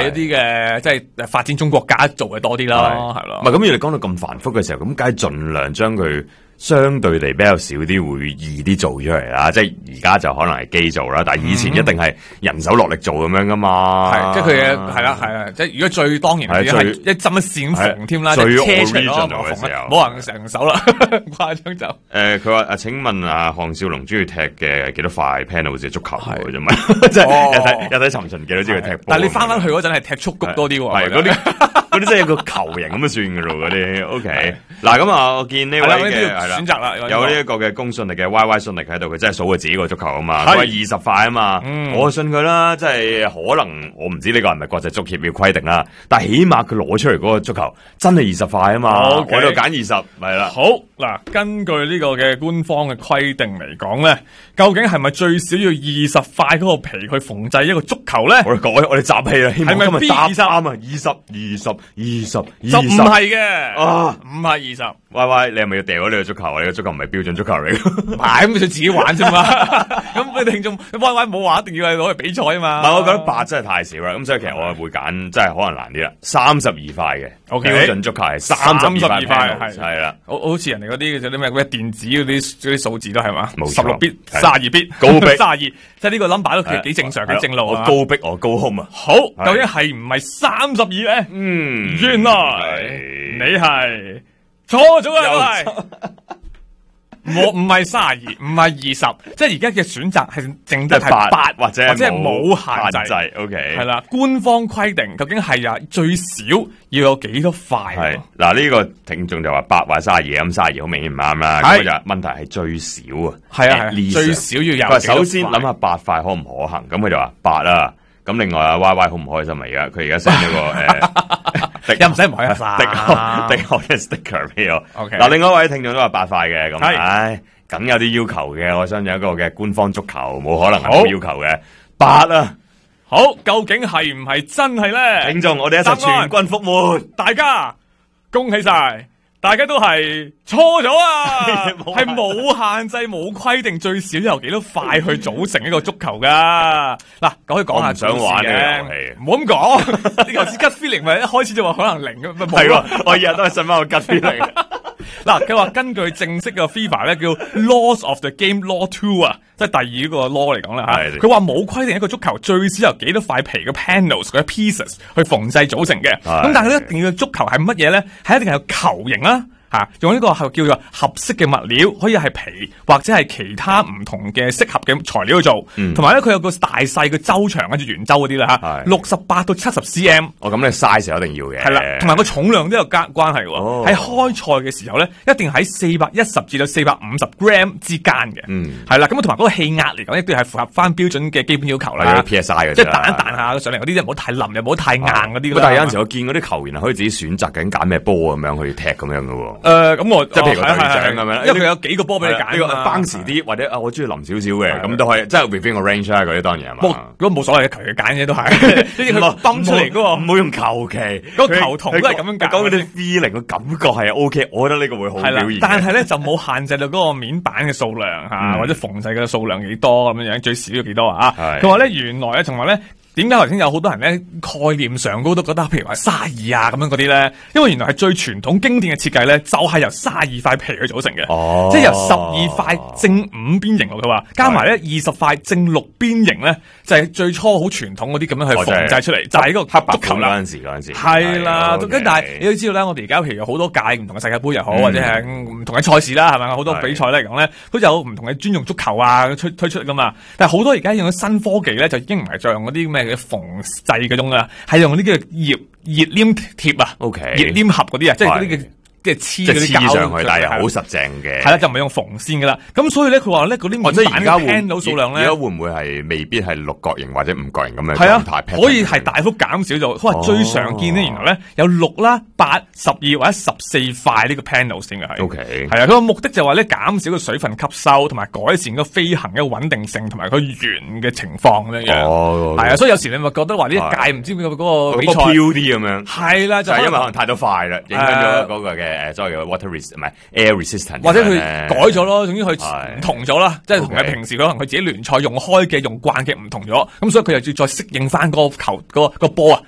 一啲嘅即係發展中國家做嘅多啲啦，係咯。 唔係咁，要你講到咁繁複嘅時候，咁梗係盡量將佢相對地比較少啲，會易啲做出嚟啦。即係而家就可能係機做啦，但係以前一定係人手落力做咁樣噶嘛。 係，即係佢嘅係啦，即係如果最當然係一針一線縫添啦， 最車出 original 嘅時候， 冇人成手啦，誇張就。 佢話請問項少龍中意踢嘅幾多塊 panel 好似足球嘅啫嘛，即係有睇尋秦記都知佢踢波。 但係你翻去嗰陣係踢速谷多啲喎， 係嗰啲即係個球形咁就算噶咯嗰啲。OK， 嗱咁我見呢位嘅選擇啦， 有呢一個嘅公信力嘅 YY 信力喺度，佢真係數佢自己個足球啊嘛，佢係20塊啊嘛，我信佢啦，即係可能我唔知呢個係咪國際足協要規定啦，但係起碼佢攞出嚟嗰個足球真係20塊啊嘛，我就揀20，係啦。 好嗱，根據呢個嘅官方嘅規定嚟講咧，究竟係咪最少要20塊嗰個皮去縫製一個足球咧？ 我哋集氣啦，希望今日答啱啊！20就唔係嘅啊，唔係20。 喂，你係咪要掉咗呢個足球啊？你個足球唔係標準足球嚟嘅， 唔係咁佢自己玩啫嘛。咁你聽眾喂冇話一定要係攞嚟比賽啊嘛。 唔係，我覺得8真係太少啦。咁所以其實我會揀，真係可能難啲啦。32塊嘅標準足球係32塊，係啦。 好似人哋嗰啲叫做啲咩電子嗰啲數字都係嘛，16 bit、32 bit、 高逼 32，即係呢個 number 都幾正常嘅正路。 我高逼我高空啊。 好，究竟係唔係32咧？原來你係錯咗啊！我唔係32，唔係20，即係而家嘅選擇係淨得係8或者係冇限制。 OK， 係啦，官方規定究竟係最少要有幾多塊？ 係嗱，呢個聽眾就話8或32，咁32好明顯唔啱啦。咁就問題係最少啊， 係啊，最少要有。 首先諗下8塊可唔可行？咁佢就話8啦。咁另外啊 YY 好唔開心啊？佢而家 send 咗個又唔使唔開心， 的確嘅 sticker 俾我。 OK， 嗱，另外一位聽眾都話8塊嘅，咁梗有啲要求嘅。我相信一個嘅官方足球冇可能係冇要求嘅。8啊， 好，究竟係唔係真係咧？ 聽眾，我哋一齊全軍覆沒， 大家恭喜晒！大家都係錯咗啊！係冇限制、冇規定，最少由幾多塊去組成一個足球噶。嗱，可以講下想玩呢個遊戲， 唔好咁講。呢個 gut feeling 咪一開始就話可能0咁， 係喎，我日日都係信翻個 gut feeling。 嗱，佢話根據正式嘅 FIFA 咧叫 Laws of the Game Law 2啊，即係第二個 law 嚟講啦吓。佢話冇規定一個足球最少由幾多塊皮嘅 panels 嗰啲 pieces 去縫製組成嘅。咁但係咧，一定要足球係乜嘢咧？係一定係有球形啦。用呢個係叫做合適嘅物料，可以係皮或者係其他唔同嘅適合嘅材料去做，同埋咧佢有個大細嘅周長，跟住圓周嗰啲啦吓，68到70 cm。 咁你 size 一定要嘅。 係啦，同埋個重量都有關係喎。喺開賽嘅時候咧，一定喺410至到450 gram 之間嘅。係啦，咁同埋嗰個氣壓嚟講，亦都係符合翻標準嘅基本要求啦。 PSI 嘅， 即係彈一彈下上嚟嗰啲，唔好太腍又唔好太硬嗰啲。 但係有陣時我見嗰啲球員可以自己選擇緊揀咩波咁樣去踢咁樣嘅喎。 咁我即係譬如個隊長咁樣， 因為佢有幾個波俾你揀， 呢個邦時啲或者我中意腍少少嘅，咁都可以，即係 within 個 range 啦，嗰啲當然係嘛。 如果冇所謂嘅球員揀嘅都係，即係佢泵出嚟嗰個， 唔好用球旗， 嗰個球童都係咁樣揀。 講嗰啲 feeling 個感覺係 OK，我覺得呢個會好表現。 但係咧就冇限制到嗰個面板嘅數量嚇，或者縫製嘅數量幾多咁樣樣，最少要幾多啊？佢話咧原來咧同埋咧。點解頭先有好多人咧概念上高都覺得，譬如話32啊咁樣嗰啲咧，因為原來係最傳統經典嘅設計咧，就係由32塊皮去組成嘅，即係由12塊正5邊形佢話加埋咧20塊正6邊形咧，就係最初好傳統嗰啲咁樣去縫製出嚟，就係一個黑白球啦。 嗰陣時係啦，咁但係你都知道咧，我哋而家譬如有好多屆唔同嘅世界盃又好，或者係唔同嘅賽事啦，係咪好多比賽咧嚟講咧，都有唔同嘅專用足球啊推出噶嘛。但係好多而家用咗新科技咧，就已經唔係再用嗰啲咩嘅縫製嗰種啦，係用呢啲熱黏貼啊，熱黏盒嗰啲啊，即係嗰啲嘅。即係黐嗰啲膠上去，但係好實淨嘅。 係啦，就唔係用縫線噶啦。咁所以咧，佢話咧嗰啲面板嘅 panel 數量咧， 而家會唔會係未必係六角形或者五角形咁樣？ 係啊，可以係大幅減少咗。佢話最常見咧，原來咧有6啦、8、12或者14塊呢個 panel 先嘅係。 OK， 係啊，佢個目的就話咧減少個水分吸收，同埋改善個飛行嘅穩定性，同埋佢圓嘅情況咁樣。係啊，所以有時你咪覺得話呢一屆唔知嗰個比賽飄啲咁樣。 係啦，就係因為可能太多塊啦，影響咗嗰個嘅。所謂嘅 water resist 唔係 air resistant， 或者佢改咗咯，總之佢唔同咗啦，即係同佢平時可能佢自己聯賽用開嘅用慣嘅唔同咗，咁所以佢又要再適應翻嗰個球嗰個波啊，